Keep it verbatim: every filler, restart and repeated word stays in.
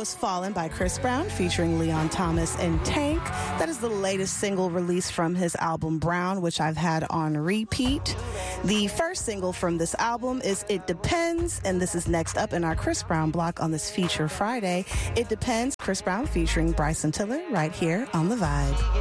was Fallen by Chris Brown featuring Leon Thomas and Tank. That is the latest single released from his album Brown, which I've had on repeat. The first single from this album is It Depends, and this is next up in our Chris Brown block on this Feature Friday. It Depends, Chris Brown featuring Bryson Tiller right here on The Vibe.